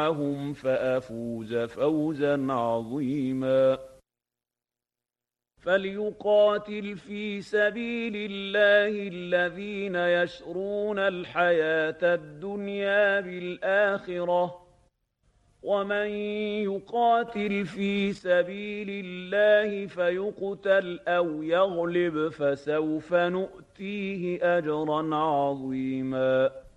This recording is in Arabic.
معهم فأفوز فوزا عظيما فليقاتل في سبيل الله الذين يشرون الحياة الدنيا بالآخرة ومن يقاتل في سبيل الله فيقتل أو يغلب فسوف نؤتيه أجرا عظيما